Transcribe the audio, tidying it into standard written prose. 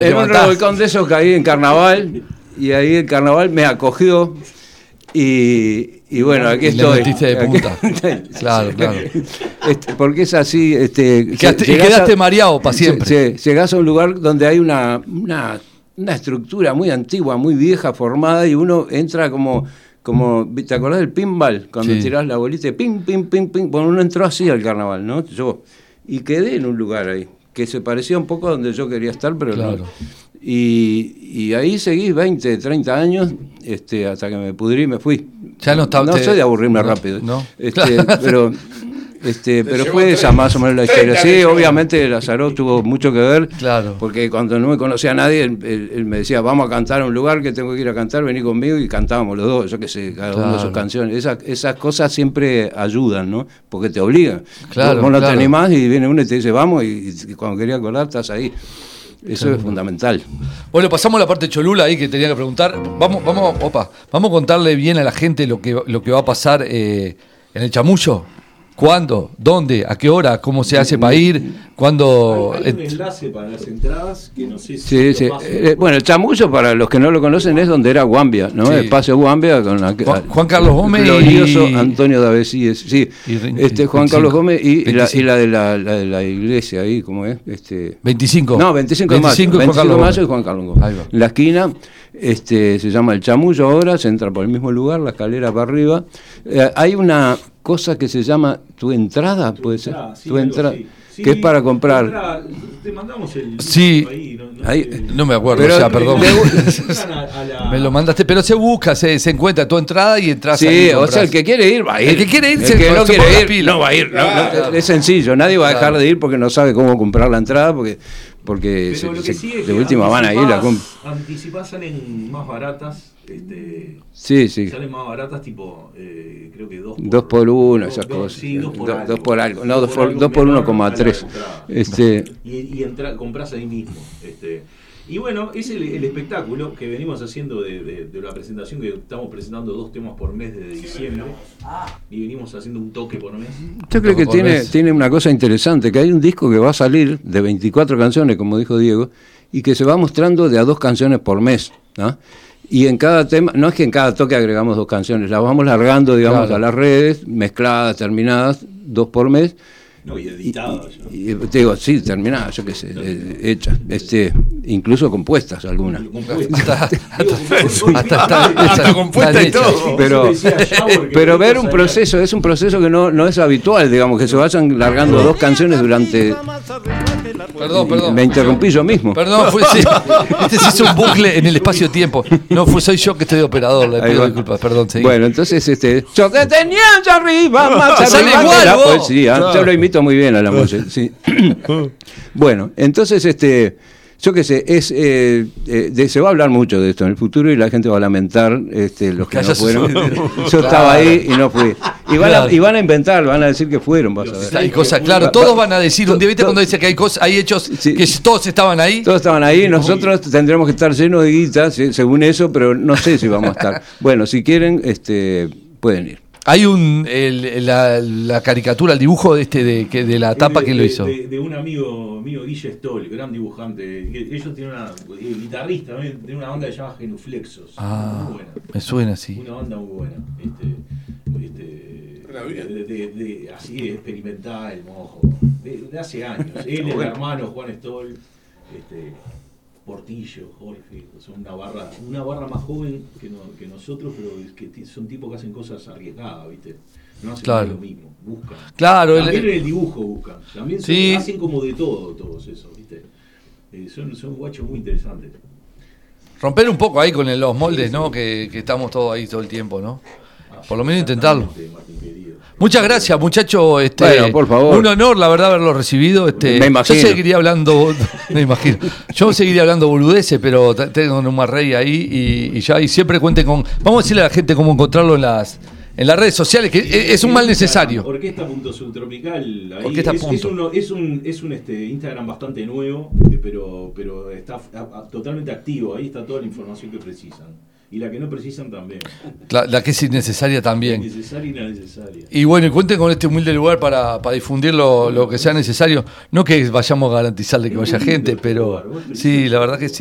En un revolcón de esos caí en carnaval, y ahí el carnaval me acogió, y bueno, aquí estoy. Le metiste de punta. Claro. Porque es así. Quedaste mareado para siempre. Llegás a un lugar donde hay una estructura muy antigua, muy vieja, formada, y uno entra como ¿te acordás del pinball? Cuando tirás la bolita y ping, ping, ping, ping. Bueno, uno entró así al carnaval, ¿no? Y quedé en un lugar ahí, que se parecía un poco a donde yo quería estar, pero claro. No. Y ahí seguí 20, 30 años, hasta que me pudrí y me fui. Ya no soy de aburrirme rápido. No. Pero fue esa más o menos la historia. Sí, obviamente Lazaró tuvo mucho que ver, claro. Porque cuando no me conocía a nadie, él me decía, vamos a cantar a un lugar que tengo que ir a cantar, vení conmigo, y cantábamos los dos, yo qué sé, cada uno de sus canciones. Esas cosas siempre ayudan, ¿no? Porque te obligan. Claro, vos no te animás y viene uno y te dice, vamos, y cuando quería acordar, estás ahí. Eso es fundamental. Bueno, pasamos a la parte Cholula ahí que tenía que preguntar. Vamos a contarle bien a la gente lo que va a pasar en el Chamullo. ¿Cuándo? ¿Dónde? ¿A qué hora? ¿Cómo se hace para ir? ¿Cuándo? Hay un enlace para las entradas que no sé si... Sí. Bueno, el Chamullo, para los que no lo conocen, es donde era Guambia, ¿no? Sí. Espacio Guambia con Juan Carlos Gómez glorioso Antonio Davesíes. Sí, Juan Carlos Gómez y la de la iglesia ahí, ¿cómo es? 25. No, 25 de mayo. 25 de mayo y Juan Carlos Gómez. La esquina, se llama el Chamullo ahora, se entra por el mismo lugar, la escalera para arriba. Hay una cosa que se llama tu entrada, puede ser. Tu entrada. Sí, que es para comprar. Te mandamos el. Sí, no me acuerdo, perdón. Me lo mandaste, pero se busca, se encuentra tu entrada y entras. Sí, o sea, el que quiere ir va a ir. El que quiere ir, el que no quiere ir, no va a ir. No, es sencillo, nadie va a dejar de ir porque no sabe cómo comprar la entrada, porque de última van a ir la compra. Anticipadas salen más baratas. Sí. Salen más baratas, tipo, creo que 2 por 1, esas cosas. Sí, 2 por algo. No, 2 por 1,3. Y compras ahí mismo. Y bueno, es el espectáculo que venimos haciendo de la presentación, que estamos presentando 2 temas por mes desde diciembre. Y venimos haciendo un toque por mes. Yo creo que tiene una cosa interesante, que hay un disco que va a salir de 24 canciones, como dijo Diego, y que se va mostrando de a 2 canciones por mes, ¿no? Y en cada tema, no es que en cada toque agregamos 2 canciones, las vamos largando, digamos, a las redes, mezcladas, terminadas, 2 por mes. No, y editadas. Y digo, sí, terminadas, yo qué sé, hechas, incluso compuestas algunas. Hasta compuesta y todo. Pero ver un proceso, es un proceso que no es habitual, digamos, que se vayan largando 2 canciones durante... Perdón. Me interrumpí yo mismo. Perdón, se hizo un bucle en el espacio-tiempo. No, soy yo que estoy de operador, le pido disculpas, perdón. Seguí. Bueno, entonces, yo te tenía allá arriba, más arriba igual, que la poesía. Claro. Yo lo imito muy bien a la música. Sí. Bueno, entonces, yo qué sé, se va a hablar mucho de esto en el futuro y la gente va a lamentar los que no fueron. Yo estaba ahí y no fui. Y van a inventar, van a decir que fueron, vas a ver. Hay cosas, claro, todos van a decir, un día viste cuando dice que hay hechos, que todos estaban ahí. Todos estaban ahí, nosotros tendremos que estar llenos de guitas, según eso, pero no sé si vamos a estar. Bueno, si quieren, pueden ir. Hay la caricatura, el dibujo de la tapa que lo hizo. De un amigo Guille Stoll, gran dibujante. Ellos tienen guitarrista, tienen una banda que se llama Genuflexos. Muy buena. Me suena así. Una banda muy buena. Así experimental, mojo. De hace años. Él, el hermano Juan Stoll, Portillo, Jorge, son una barra más joven que nosotros, pero que son tipos que hacen cosas arriesgadas, ¿viste? No hacen lo mismo, buscan. Claro, también en el dibujo buscan. También hacen como de todo, todos esos, ¿viste? Son guachos muy interesantes. Romper un poco ahí con los moldes, ¿no? Que estamos todos ahí todo el tiempo, ¿no? Por lo menos intentarlo. Muchas gracias, muchacho. Bueno, por favor. Un honor, la verdad, haberlo recibido. Me imagino. Yo seguiría hablando, me imagino. Yo seguiría hablando boludeces, pero tengo un rey ahí y siempre cuenten con. Vamos a decirle a la gente cómo encontrarlo en las redes sociales, que es un mal necesario. Orquesta.subtropical. Orquesta. Es un Instagram bastante nuevo, pero está totalmente activo. Ahí está toda la información que precisan. y la que no precisan también. La que es innecesaria también. Necesaria y no necesaria. Y bueno, y cuenten con este humilde lugar para difundir lo que sea necesario. No que vayamos a garantizarle que vaya gente, pero sí, la verdad que sí.